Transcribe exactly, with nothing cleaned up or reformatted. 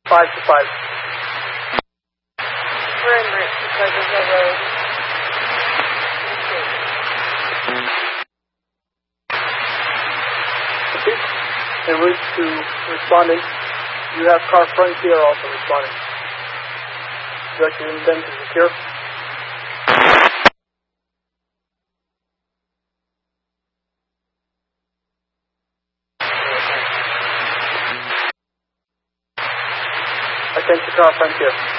five to five. We're en route because there's no road. Okay. En route to responding. You have car Frontier also responding. Directed them to secure. Attention car Frontier.